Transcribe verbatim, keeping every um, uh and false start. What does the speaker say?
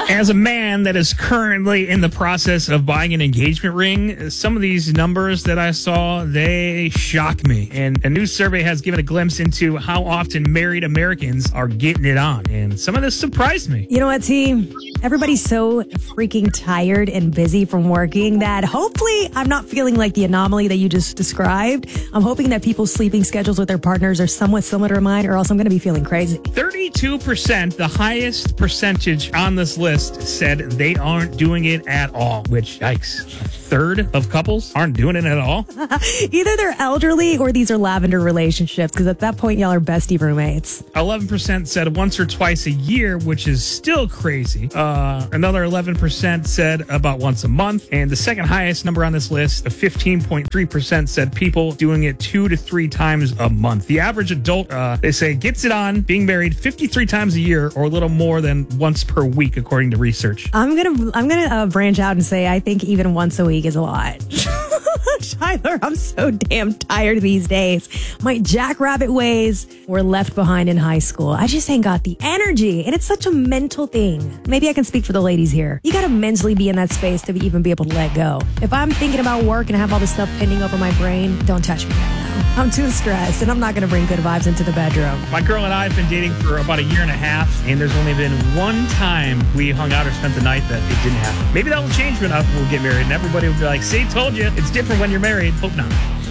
As a man that is currently in the process of buying an engagement ring, some of these numbers that I saw, they shock me. And a new survey has given a glimpse into how often married Americans are getting it on. And some of this surprised me. You know what, team? Everybody's so freaking tired and busy from working that hopefully I'm not feeling like the anomaly that you just described. I'm hoping that people's sleeping schedules with their partners are somewhat similar to mine, or else I'm going to be feeling crazy. thirty-two percent, the highest percentage on this list, said they aren't doing it at all, which, yikes, a third of couples aren't doing it at all. Either they're elderly or these are lavender relationships, because at that point, y'all are bestie roommates. eleven percent said once or twice a year, which is still crazy. Uh, another eleven percent said about once a month. And the second highest number on this list, of fifteen point three percent, said people doing it two to three times a month. The average adult, uh, they say, gets it on being married fifty-three times a year, or a little more than once per week, according to research. I'm gonna I'm gonna uh, branch out and say I think even once a week is a lot. Tyler, I'm so damn tired these days. My jackrabbit ways were left behind in high school. I just ain't got the energy, and it's such a mental thing. Maybe I can speak for the ladies here. You gotta mentally be in that space to be, even be able to let go. If I'm thinking about work and I have all this stuff pending over my brain, don't touch me right now. I'm too stressed, and I'm not gonna bring good vibes into the bedroom. My girl and I have been dating for about a year and a half, and there's only been one time we hung out or spent the night that it didn't happen. Maybe that will change when we'll get married, and everybody will be like, see, told you, it's different when you're married. Hope not.